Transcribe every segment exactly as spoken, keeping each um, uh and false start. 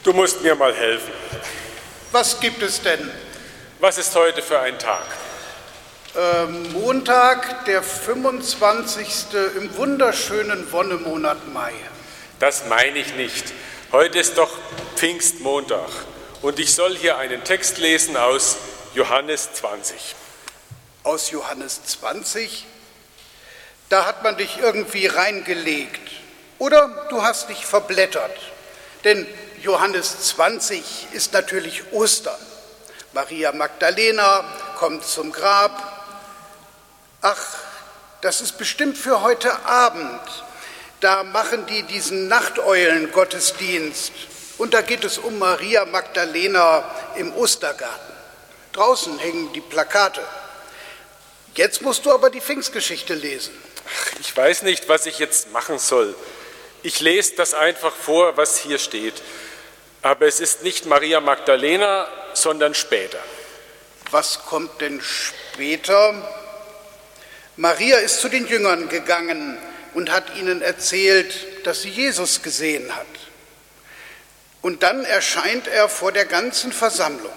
Du musst mir mal helfen. Was gibt es denn? Was ist heute für ein Tag? Ähm, Montag, der fünfundzwanzigste im wunderschönen Wonnemonat Mai. Das meine ich nicht. Heute ist doch Pfingstmontag und ich soll hier einen Text lesen aus Johannes zwanzig. Aus Johannes zwanzig? Da hat man dich irgendwie reingelegt. Oder du hast dich verblättert. Denn Johannes zwanzig ist natürlich Ostern. Maria Magdalena kommt zum Grab. Ach, das ist bestimmt für heute Abend. Da machen die diesen Nachteulen-Gottesdienst. Und da geht es um Maria Magdalena im Ostergarten. Draußen hängen die Plakate. Jetzt musst du aber die Pfingstgeschichte lesen. Ach, ich weiß nicht, was ich jetzt machen soll. Ich lese das einfach vor, was hier steht. Aber es ist nicht Maria Magdalena, sondern später. Was kommt denn später? Maria ist zu den Jüngern gegangen und hat ihnen erzählt, dass sie Jesus gesehen hat. Und dann erscheint er vor der ganzen Versammlung.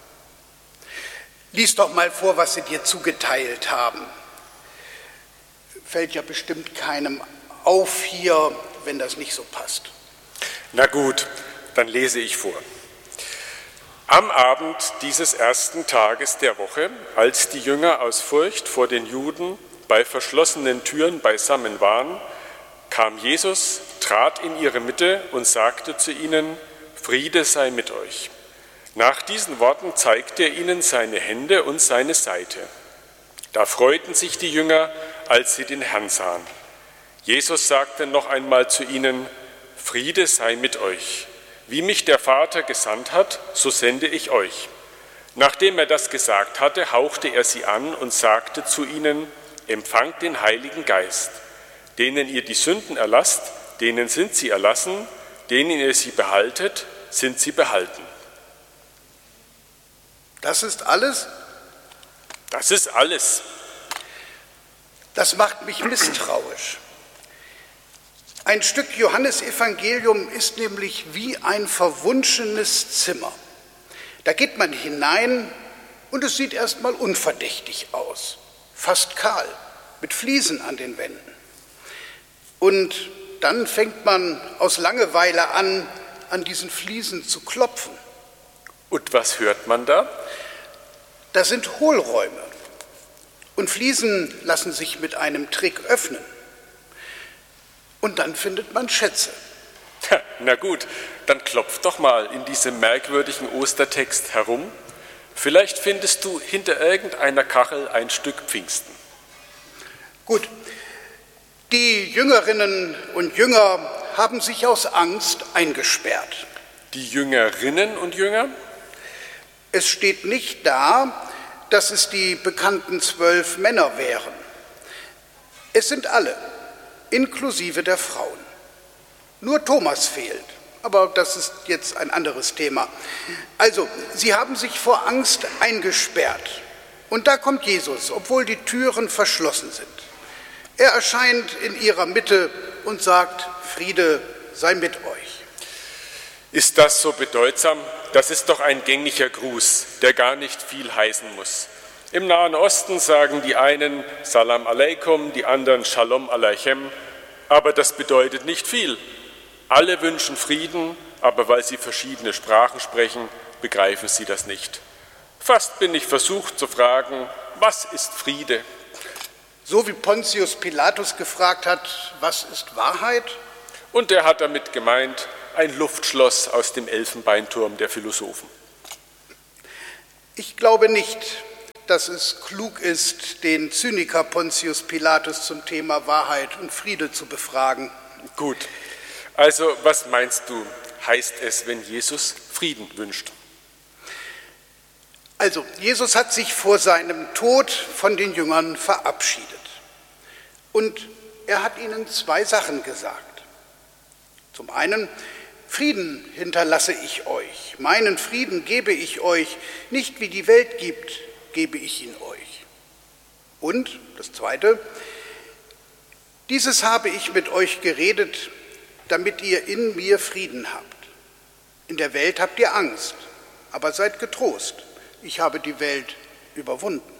Lies doch mal vor, was sie dir zugeteilt haben. Fällt ja bestimmt keinem auf hier, wenn das nicht so passt. Na gut, dann lese ich vor. Am Abend dieses ersten Tages der Woche, als die Jünger aus Furcht vor den Juden bei verschlossenen Türen beisammen waren, kam Jesus, trat in ihre Mitte und sagte zu ihnen: Friede sei mit euch. Nach diesen Worten zeigte er ihnen seine Hände und seine Seite. Da freuten sich die Jünger, als sie den Herrn sahen. Jesus sagte noch einmal zu ihnen: Friede sei mit euch. Wie mich der Vater gesandt hat, so sende ich euch. Nachdem er das gesagt hatte, hauchte er sie an und sagte zu ihnen: Empfangt den Heiligen Geist. Denen ihr die Sünden erlasst, denen sind sie erlassen, denen ihr sie behaltet, sind sie behalten. Das ist alles? Das ist alles. Das macht mich misstrauisch. Ein Stück Johannesevangelium ist nämlich wie ein verwunschenes Zimmer. Da geht man hinein und es sieht erstmal unverdächtig aus, fast kahl, mit Fliesen an den Wänden. Und dann fängt man aus Langeweile an, an diesen Fliesen zu klopfen. Und was hört man da? Das sind Hohlräume. Und Fliesen lassen sich mit einem Trick öffnen. Und dann findet man Schätze. Na gut, dann klopf doch mal in diesem merkwürdigen Ostertext herum. Vielleicht findest du hinter irgendeiner Kachel ein Stück Pfingsten. Gut, die Jüngerinnen und Jünger haben sich aus Angst eingesperrt. Die Jüngerinnen und Jünger? Es steht nicht da, dass es die bekannten zwölf Männer wären. Es sind alle, inklusive der Frauen. Nur Thomas fehlt, aber das ist jetzt ein anderes Thema. Also, sie haben sich vor Angst eingesperrt. Und da kommt Jesus, obwohl die Türen verschlossen sind. Er erscheint in ihrer Mitte und sagt: Friede sei mit euch. Ist das so bedeutsam? Das ist doch ein gängiger Gruß, der gar nicht viel heißen muss. Im Nahen Osten sagen die einen Salam Aleikum, die anderen Shalom Aleichem, aber das bedeutet nicht viel. Alle wünschen Frieden, aber weil sie verschiedene Sprachen sprechen, begreifen sie das nicht. Fast bin ich versucht zu fragen: Was ist Friede? So wie Pontius Pilatus gefragt hat: Was ist Wahrheit? Und er hat damit gemeint, ein Luftschloss aus dem Elfenbeinturm der Philosophen. Ich glaube nicht, dass es klug ist, den Zyniker Pontius Pilatus zum Thema Wahrheit und Friede zu befragen. Gut, also was meinst du, heißt es, wenn Jesus Frieden wünscht? Also, Jesus hat sich vor seinem Tod von den Jüngern verabschiedet. Und er hat ihnen zwei Sachen gesagt. Zum einen: Frieden hinterlasse ich euch, meinen Frieden gebe ich euch, nicht wie die Welt gibt, gebe ich ihn euch. Und das Zweite: Dieses habe ich mit euch geredet, damit ihr in mir Frieden habt. In der Welt habt ihr Angst, aber seid getrost, ich habe die Welt überwunden.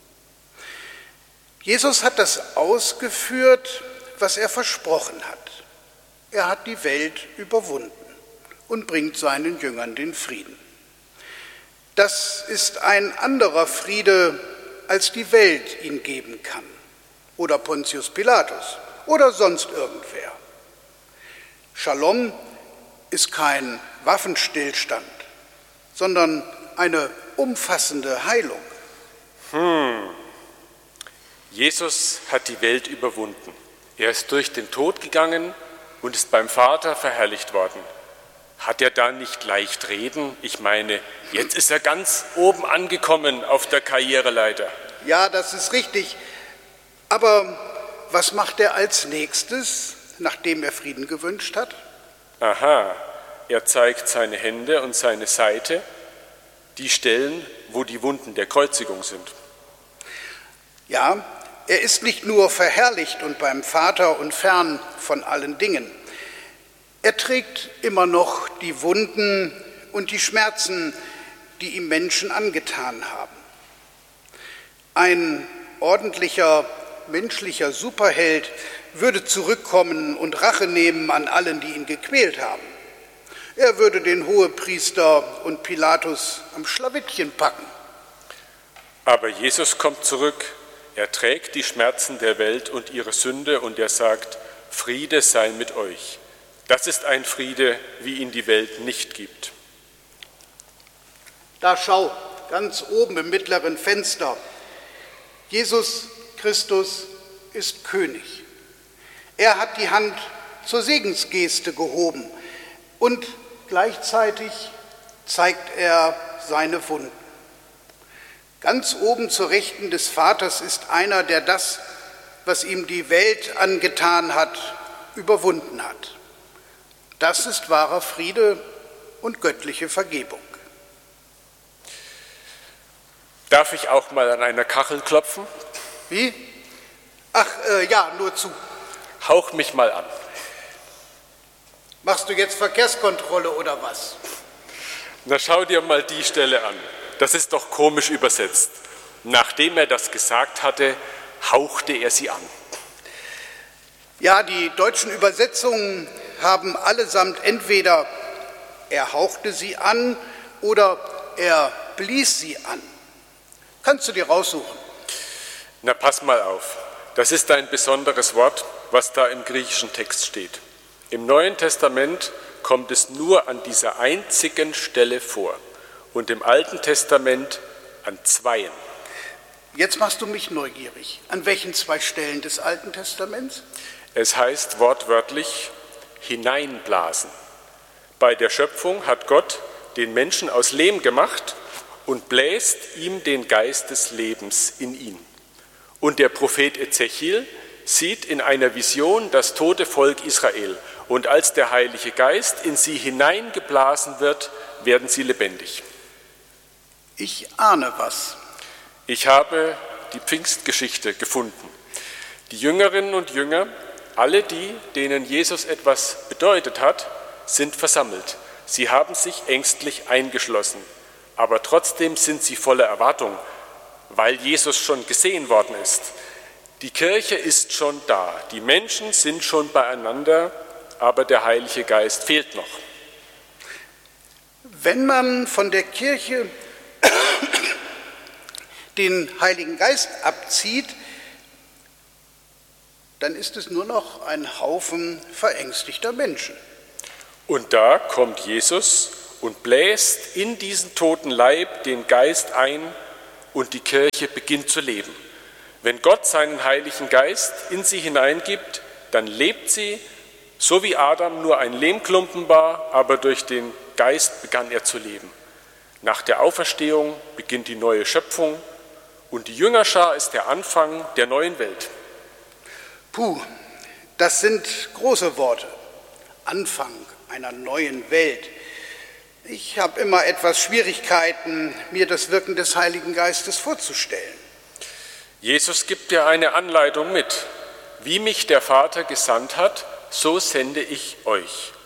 Jesus hat das ausgeführt, was er versprochen hat. Er hat die Welt überwunden und bringt seinen Jüngern den Frieden. Das ist ein anderer Friede, als die Welt ihn geben kann, oder Pontius Pilatus oder sonst irgendwer. Shalom ist kein Waffenstillstand, sondern eine umfassende Heilung. Hm. Jesus hat die Welt überwunden. Er ist durch den Tod gegangen und ist beim Vater verherrlicht worden. Hat er da nicht leicht reden? Ich meine, jetzt ist er ganz oben angekommen auf der Karriereleiter. Ja, das ist richtig. Aber was macht er als nächstes, nachdem er Frieden gewünscht hat? Aha, er zeigt seine Hände und seine Seite, die Stellen, wo die Wunden der Kreuzigung sind. Ja, er ist nicht nur verherrlicht und beim Vater und fern von allen Dingen. Er trägt immer noch die Wunden und die Schmerzen, die ihm Menschen angetan haben. Ein ordentlicher, menschlicher Superheld würde zurückkommen und Rache nehmen an allen, die ihn gequält haben. Er würde den Hohepriester und Pilatus am Schlawittchen packen. Aber Jesus kommt zurück. Er trägt die Schmerzen der Welt und ihre Sünde und er sagt, Friede sei mit euch. Das ist ein Friede, wie ihn die Welt nicht gibt. Da schau, ganz oben im mittleren Fenster. Jesus Christus ist König. Er hat die Hand zur Segensgeste gehoben und gleichzeitig zeigt er seine Wunden. Ganz oben zur Rechten des Vaters ist einer, der das, was ihm die Welt angetan hat, überwunden hat. Das ist wahrer Friede und göttliche Vergebung. Darf ich auch mal an einer Kachel klopfen? Wie? Ach, äh, ja, nur zu. Hauch mich mal an. Machst du jetzt Verkehrskontrolle oder was? Na, schau dir mal die Stelle an. Das ist doch komisch übersetzt. Nachdem er das gesagt hatte, hauchte er sie an. Ja, die deutschen Übersetzungen haben allesamt entweder er hauchte sie an oder er blies sie an. Kannst du dir raussuchen? Na, pass mal auf. Das ist ein besonderes Wort, was da im griechischen Text steht. Im Neuen Testament kommt es nur an dieser einzigen Stelle vor und im Alten Testament an zweien. Jetzt machst du mich neugierig. An welchen zwei Stellen des Alten Testaments? Es heißt wortwörtlich hineinblasen. Bei der Schöpfung hat Gott den Menschen aus Lehm gemacht und bläst ihm den Geist des Lebens in ihn. Und der Prophet Ezechiel sieht in einer Vision das tote Volk Israel. Und als der Heilige Geist in sie hineingeblasen wird, werden sie lebendig. Ich ahne was. Ich habe die Pfingstgeschichte gefunden. Die Jüngerinnen und Jünger, alle die, denen Jesus etwas bedeutet hat, sind versammelt. Sie haben sich ängstlich eingeschlossen, aber trotzdem sind sie voller Erwartung, weil Jesus schon gesehen worden ist. Die Kirche ist schon da, die Menschen sind schon beieinander, aber der Heilige Geist fehlt noch. Wenn man von der Kirche den Heiligen Geist abzieht, dann ist es nur noch ein Haufen verängstigter Menschen. Und da kommt Jesus und bläst in diesen toten Leib den Geist ein und die Kirche beginnt zu leben. Wenn Gott seinen Heiligen Geist in sie hineingibt, dann lebt sie, so wie Adam nur ein Lehmklumpen war, aber durch den Geist begann er zu leben. Nach der Auferstehung beginnt die neue Schöpfung und die Jüngerschar ist der Anfang der neuen Welt. Puh, das sind große Worte. Anfang einer neuen Welt. Ich habe immer etwas Schwierigkeiten, mir das Wirken des Heiligen Geistes vorzustellen. Jesus gibt dir eine Anleitung mit. Wie mich der Vater gesandt hat, so sende ich euch.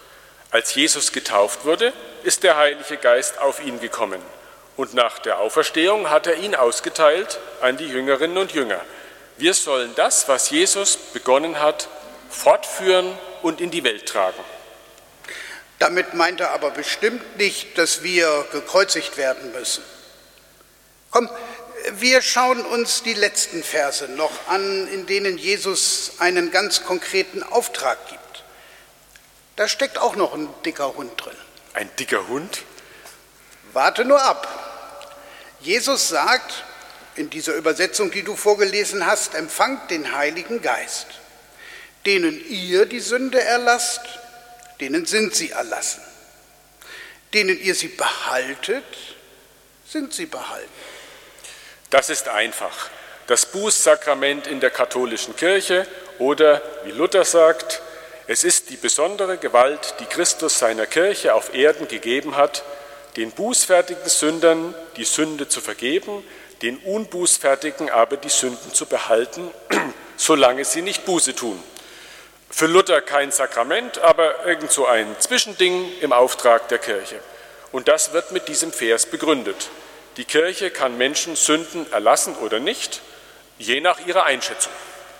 Als Jesus getauft wurde, ist der Heilige Geist auf ihn gekommen. Und nach der Auferstehung hat er ihn ausgeteilt an die Jüngerinnen und Jünger. Wir sollen das, was Jesus begonnen hat, fortführen und in die Welt tragen. Damit meint er aber bestimmt nicht, dass wir gekreuzigt werden müssen. Komm, wir schauen uns die letzten Verse noch an, in denen Jesus einen ganz konkreten Auftrag gibt. Da steckt auch noch ein dicker Hund drin. Ein dicker Hund? Warte nur ab. Jesus sagt in dieser Übersetzung, die du vorgelesen hast, empfangt den Heiligen Geist. Denen ihr die Sünde erlasst, denen sind sie erlassen. Denen ihr sie behaltet, sind sie behalten. Das ist einfach. Das Bußsakrament in der katholischen Kirche oder, wie Luther sagt, es ist die besondere Gewalt, die Christus seiner Kirche auf Erden gegeben hat, den bußfertigen Sündern die Sünde zu vergeben, den Unbußfertigen aber die Sünden zu behalten, solange sie nicht Buße tun. Für Luther kein Sakrament, aber irgend so ein Zwischending im Auftrag der Kirche. Und das wird mit diesem Vers begründet. Die Kirche kann Menschen Sünden erlassen oder nicht, je nach ihrer Einschätzung.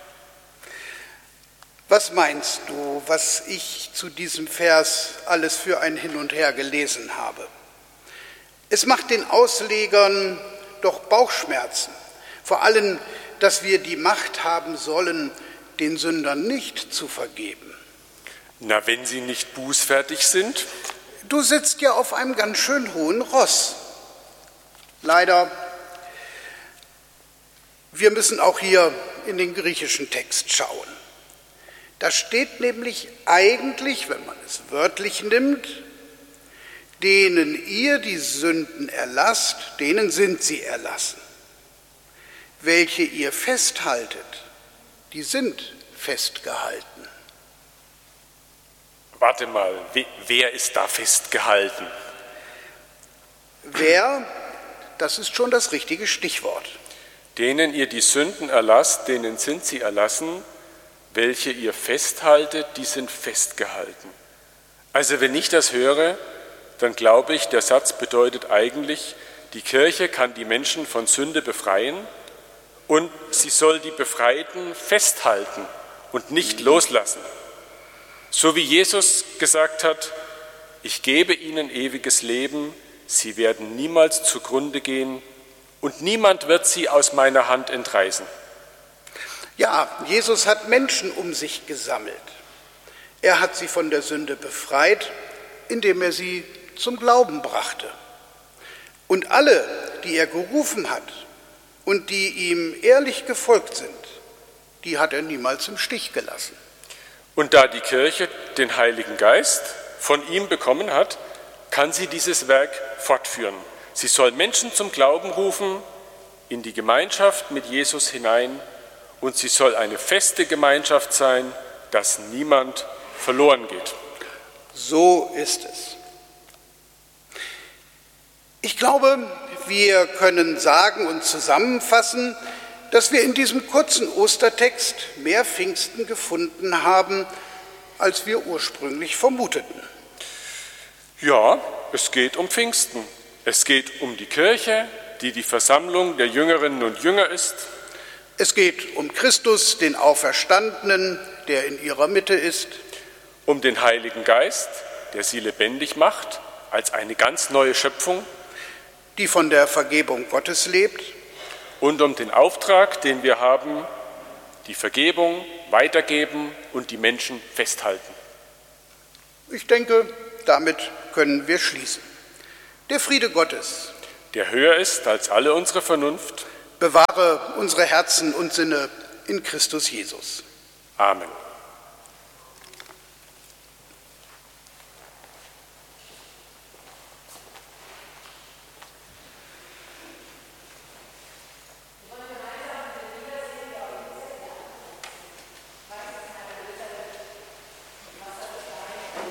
Was meinst du, was ich zu diesem Vers alles für ein Hin und Her gelesen habe? Es macht den Auslegern doch Bauchschmerzen, vor allem, dass wir die Macht haben sollen, den Sündern nicht zu vergeben. Na, wenn sie nicht bußfertig sind? Du sitzt ja auf einem ganz schön hohen Ross. Leider, wir müssen auch hier in den griechischen Text schauen. Da steht nämlich eigentlich, wenn man es wörtlich nimmt, denen ihr die Sünden erlasst, denen sind sie erlassen. Welche ihr festhaltet, die sind festgehalten. Warte mal, wer ist da festgehalten? Wer, das ist schon das richtige Stichwort. Denen ihr die Sünden erlasst, denen sind sie erlassen. Welche ihr festhaltet, die sind festgehalten. Also wenn ich das höre, dann glaube ich, der Satz bedeutet eigentlich, die Kirche kann die Menschen von Sünde befreien und sie soll die Befreiten festhalten und nicht loslassen. So wie Jesus gesagt hat, ich gebe ihnen ewiges Leben, sie werden niemals zugrunde gehen und niemand wird sie aus meiner Hand entreißen. Ja, Jesus hat Menschen um sich gesammelt. Er hat sie von der Sünde befreit, indem er sie zum Glauben brachte. Und alle, die er gerufen hat und die ihm ehrlich gefolgt sind, die hat er niemals im Stich gelassen. Und da die Kirche den Heiligen Geist von ihm bekommen hat, kann sie dieses Werk fortführen. Sie soll Menschen zum Glauben rufen, in die Gemeinschaft mit Jesus hinein, und sie soll eine feste Gemeinschaft sein, dass niemand verloren geht. So ist es. Ich glaube, wir können sagen und zusammenfassen, dass wir in diesem kurzen Ostertext mehr Pfingsten gefunden haben, als wir ursprünglich vermuteten. Ja, es geht um Pfingsten. Es geht um die Kirche, die die Versammlung der Jüngerinnen und Jünger ist. Es geht um Christus, den Auferstandenen, der in ihrer Mitte ist. Um den Heiligen Geist, der sie lebendig macht, als eine ganz neue Schöpfung. Die von der Vergebung Gottes lebt. Und um den Auftrag, den wir haben, die Vergebung weitergeben und die Menschen festhalten. Ich denke, damit können wir schließen. Der Friede Gottes, der höher ist als alle unsere Vernunft, bewahre unsere Herzen und Sinne in Christus Jesus. Amen.